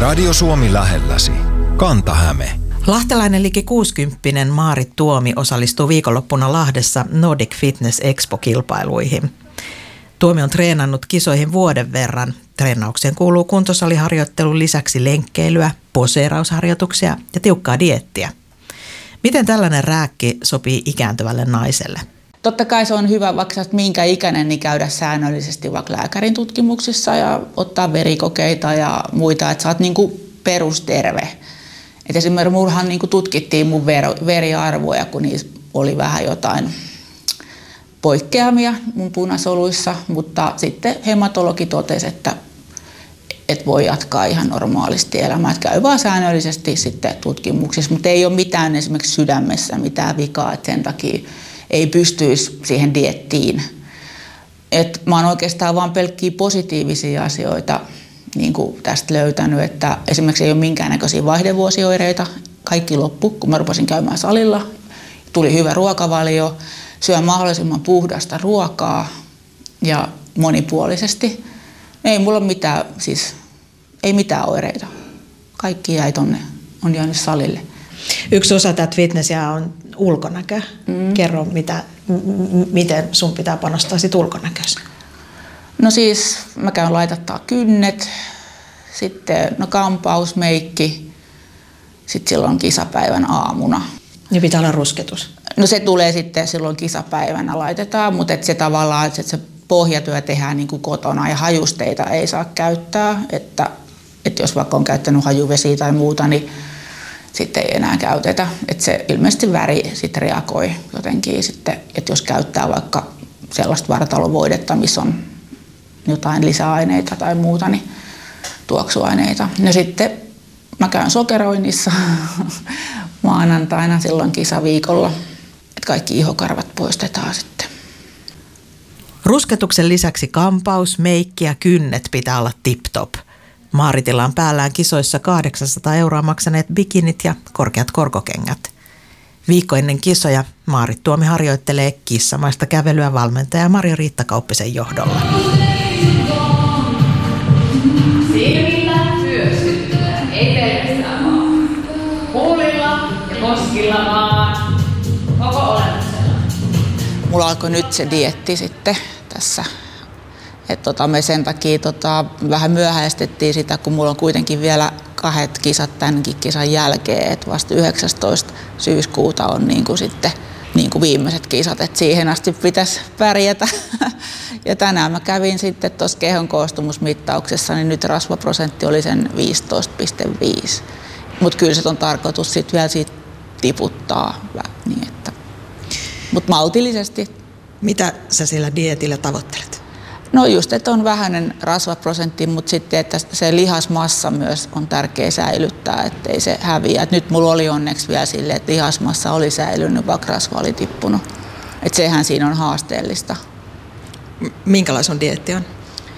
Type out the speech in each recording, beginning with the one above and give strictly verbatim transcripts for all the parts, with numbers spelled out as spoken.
Radio Suomi lähelläsi. Kanta-Häme. Lahtelainen liki kuusikymppinen Maarit Tuomi osallistuu viikonloppuna Lahdessa Nordic Fitness Expo-kilpailuihin. Tuomi on treenannut kisoihin vuoden verran. Treenaukseen kuuluu kuntosaliharjoittelun lisäksi lenkkeilyä, poseerausharjoituksia ja tiukkaa dieettiä. Miten tällainen rääkki sopii ikääntyvälle naiselle? Totta kai se on hyvä, vaikka sä minkä ikäinen, niin käydä säännöllisesti vaikka lääkärin tutkimuksissa ja ottaa verikokeita ja muita, että sä oot niinku perusterve. Et esimerkiksi mullahan niinku tutkittiin mun ver- veriarvoja, kun niissä oli vähän jotain poikkeamia mun punasoluissa, mutta sitten hematologi totesi, että et voi jatkaa ihan normaalisti elämää. Et käy vaan säännöllisesti sitten tutkimuksissa, mutta ei ole mitään esimerkiksi sydämessä mitään vikaa, että sen takia ei pystyisi siihen dieettiin. Et mä oon oikeastaan vaan pelkkiä positiivisia asioita niin kuin tästä löytänyt, että esimerkiksi ei ole minkäännäköisiä vaihdevuosioireita. Kaikki loppu, kun mä rupesin käymään salilla. Tuli hyvä ruokavalio, syön mahdollisimman puhdasta ruokaa ja monipuolisesti. Ei mulla ole mitään, siis ei mitään oireita. Kaikki jäi tonne, on jäänyt salille. Yksi osa tätä fitnessiä on ulkonäkö. Mm. Kerro, mitä, m- miten sun pitää panostaa sit ulkonäköön? No siis mä käyn laitattaa kynnet, sitten no kampaus, meikki, sitten silloin kisapäivän aamuna. Ja pitää olla rusketus? No se tulee sitten silloin kisapäivänä laitetaan, mutta et se tavallaan, että se pohjatyö tehdään niin kuin kotona ja hajusteita ei saa käyttää, että, että jos vaikka on käyttänyt hajuvesiä tai muuta, niin sitten ei enää käytetä. Että se ilmeisesti väri sitten reagoi jotenkin sitten, että jos käyttää vaikka sellaista vartalovoidetta, missä on jotain lisäaineita tai muuta, niin tuoksuaineita. Ja sitten mä käyn sokeroinnissa maanantaina silloin kisaviikolla, että kaikki ihokarvat poistetaan sitten. Rusketuksen lisäksi kampaus, meikki ja kynnet pitää olla tip-top. Maaritilla on päällään kisoissa kahdeksansataa euroa maksaneet bikinit ja korkeat korkokengät. Viikko ennen kisoja Maarit Tuomi harjoittelee kissamaista kävelyä valmentaja Marja-Riitta Kauppisen johdolla. Silmillä pyöskyttää, ei pelkästään vaan. Huulilla ja koskilla vaan. Koko olemuksella. Mulla alkoi nyt se dieetti sitten tässä. Et tota, me sen takia tota, vähän myöhäistettiin sitä, kun mulla on kuitenkin vielä kahdet kisat tämänkin kisan jälkeen. Et vasta yhdeksästoista syyskuuta on niinku sitten niinku viimeiset kisat, et siihen asti pitäisi pärjätä. Ja tänään mä kävin sitten tuossa kehon koostumusmittauksessa, niin nyt rasvaprosentti oli sen viisitoista pilkku viisi. Mutta kyllä se on tarkoitus sitten vielä siitä tiputtaa. Niin että. Mut maltillisesti. Mitä sä sillä dieetillä tavoittelet? No just, että on vähäinen rasvaprosentti, mutta sitten, että se lihasmassa myös on tärkeä säilyttää, ettei se häviä. Et nyt mulla oli onneksi vielä silleen, että lihasmassa oli säilynyt, vaikka rasva oli tippunut. Että sehän siinä on haasteellista. Minkälainen sun dieetti on?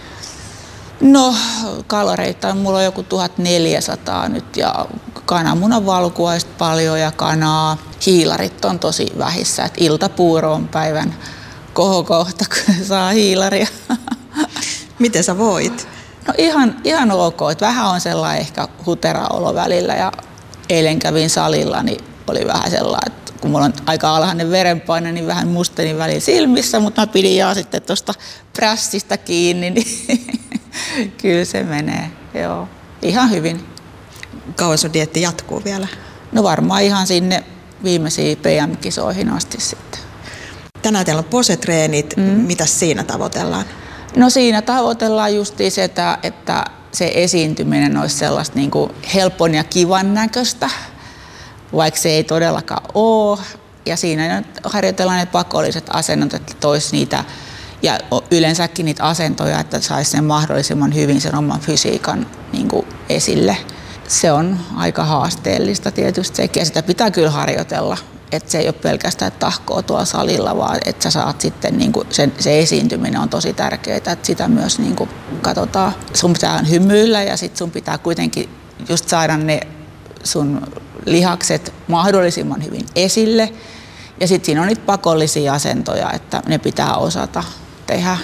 No kaloreita on mulla on joku tuhatneljäsataa nyt ja kananmunan valkuaista paljon ja kanaa. Hiilarit on tosi vähissä, että iltapuuro on päivän kohokohta, kun saa hiilaria. Miten sä voit? No ihan, ihan ok. Että vähän on sellainen ehkä hutera olo välillä ja eilen kävin salilla, niin oli vähän sellainen, että kun mulla on aika alhainen verenpaine, niin vähän mustelin välillä silmissä, mutta mä pidin jaa sitten tuosta prässistä kiinni, niin kyllä se menee. Joo, ihan hyvin. Kauan sun dieetti jatkuu vielä? No varmaan ihan sinne viimeisiin P M-kisoihin asti sitten. Tänään teillä on posetreenit. Mm. Mitäs siinä tavoitellaan? No siinä tavoitellaan justiin se, että, että se esiintyminen olisi sellaista niin kuin helpon ja kivan näköistä, vaikka se ei todellakaan ole. Ja siinä harjoitellaan ne pakolliset asennot, että toisi niitä ja yleensäkin niitä asentoja, että saisi sen mahdollisimman hyvin sen oman fysiikan niin kuin esille. Se on aika haasteellista tietysti sekin ja sitä pitää kyllä harjoitella. Että se ei ole pelkästään tahkoa tuolla salilla, vaan että sä saat sitten, niin kuin sen, se esiintyminen on tosi tärkeää, että sitä myös niin kuin katsotaan. Sun pitää hymyillä ja sit sun pitää kuitenkin just saada ne sun lihakset mahdollisimman hyvin esille. Ja sitten siinä on niitä pakollisia asentoja, että ne pitää osata tehdä.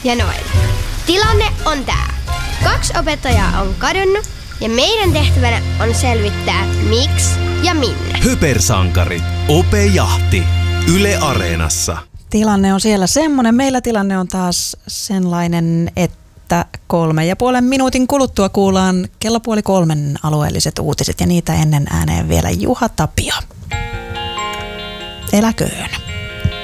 ja Noel. Tilanne on tää. Kaksi opettajaa on kadonnut ja meidän tehtävänä on selvittää miksi ja minne. Hypersankarit. Opejahti. Yle Areenassa. Tilanne on siellä semmoinen. Meillä tilanne on taas sellainen, että kolme ja puolen minuutin kuluttua kuullaan kello puoli kolmen alueelliset uutiset ja niitä ennen ääneen vielä Juha Tapio. Eläköön.